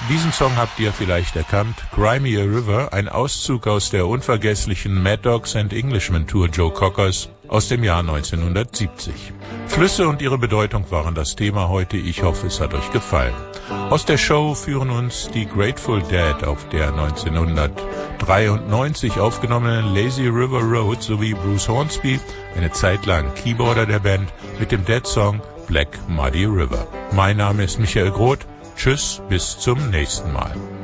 Diesen Song habt ihr vielleicht erkannt, Cry Me a River, ein Auszug aus der unvergesslichen Mad Dogs and Englishmen Tour Joe Cockers aus dem Jahr 1970. Flüsse und ihre Bedeutung waren das Thema heute. Ich hoffe, es hat euch gefallen. Aus der Show führen uns die Grateful Dead auf der 1993 aufgenommenen Lazy River Road sowie Bruce Hornsby, eine Zeit lang Keyboarder der Band, mit dem Dead-Song Black Muddy River. Mein Name ist Michael Groth. Tschüss, bis zum nächsten Mal.